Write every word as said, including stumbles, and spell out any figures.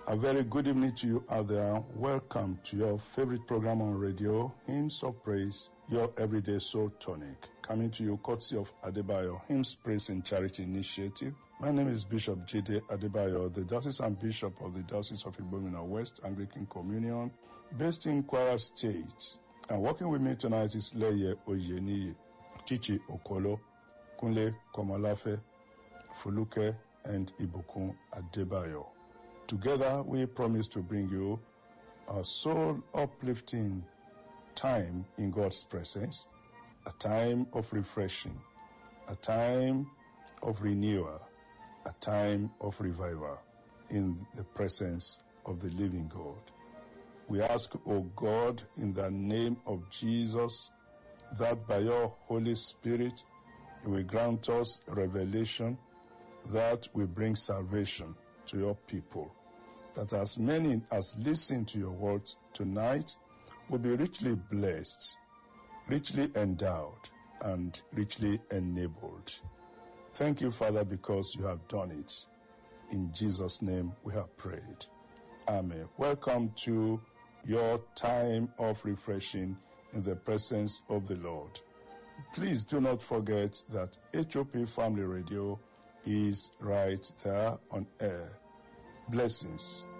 A very good evening to you out there. Welcome to your favorite program on radio, Hymns of Praise, your everyday soul tonic. Coming to you courtesy of Adebayo Hymns, Praise and Charity Initiative. My name is Bishop J D Adebayo, the Diocesan Bishop of the Diocese of Igbomina West Anglican Communion, based in Kwara State. And working with me tonight is Leye Oyeniyi, Chichi Okolo, Kunle Komolafe, Fuluke, and Ibukun Adebayo. Together, we promise to bring you a soul-uplifting time in God's presence, a time of refreshing, a time of renewal, a time of revival in the presence of the living God. We ask, O God, in the name of Jesus, that by your Holy Spirit, you will grant us revelation that will bring salvation to your people, that as many as listen to your words tonight will be richly blessed, richly endowed, and richly enabled. Thank you, Father, because you have done it. In Jesus' name we have prayed. Amen. Welcome to your time of refreshing in the presence of the Lord. Please do not forget that H O P Family Radio is right there on air. Blessings.